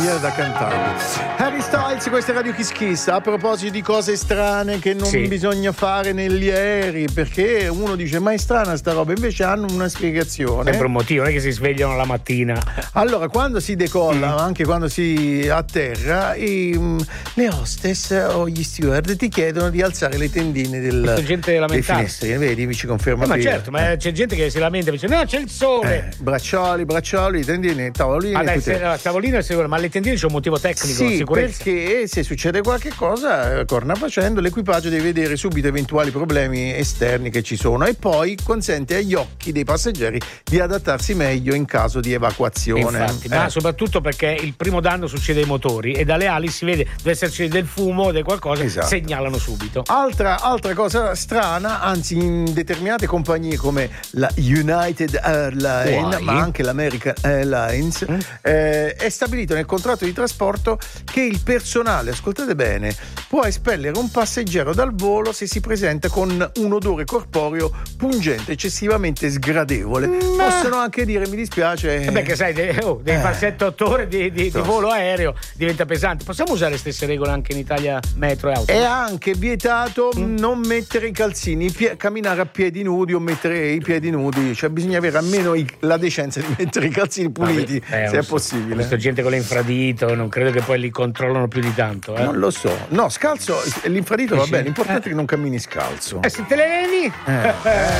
da cantare. Harry Styles, questa è Radio Kiss Kiss. A proposito di cose strane che non bisogna fare negli aerei, perché uno dice ma è strana sta roba, invece hanno una spiegazione. Sempre un motivo, non è che si svegliano la mattina. Allora, quando si decolla, ma anche quando si atterra, le hostess o gli steward ti chiedono di alzare le tendine dei finestrini. Vedi, mi ci conferma. Ma certo, ma c'è gente che si lamenta e dice no, c'è il sole. Braccioli, tendine, tavolini. Tavolino è sicuro, ma le tendine c'è un motivo tecnico, sì, sicurezza. Perché se succede qualche cosa, corna facendo, l'equipaggio deve vedere subito eventuali problemi esterni che ci sono e poi consente agli occhi dei passeggeri di adattarsi meglio in caso di evacuazione. Infatti, ma soprattutto perché il primo danno succede ai motori e dalle ali si vede, deve esserci del fumo, di qualcosa, segnalano subito. Altra cosa strana, anzi in determinate compagnie come la United Airlines, ma anche l'American Airlines, è stabilito nel contratto di trasporto che il personale, ascoltate bene, può espellere un passeggero dal volo se si presenta con un odore corporeo pungente, eccessivamente sgradevole. Possono anche dire mi dispiace. Che sai, devi fare 7-8 ore di volo aereo, diventa pesante. Possiamo usare le stesse regole anche in Italia, metro e auto? È anche vietato non mettere i calzini, camminare a piedi nudi o mettere i piedi nudi, cioè bisogna avere almeno la decenza di mettere i calzini puliti, se è possibile. Ho visto gente con l'infradito, non credo che poi li controllano più di tanto. Non lo so. No, scalzo, l'infradito va bene, l'importante è che non cammini scalzo. Se te le levi?